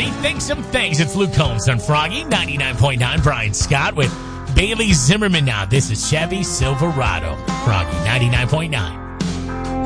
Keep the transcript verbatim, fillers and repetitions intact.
rethink some things. It's Luke Combs on Froggy ninety-nine point nine. Brian Scott with Bailey Zimmerman now. This is Chevy Silverado. Froggy ninety-nine point nine.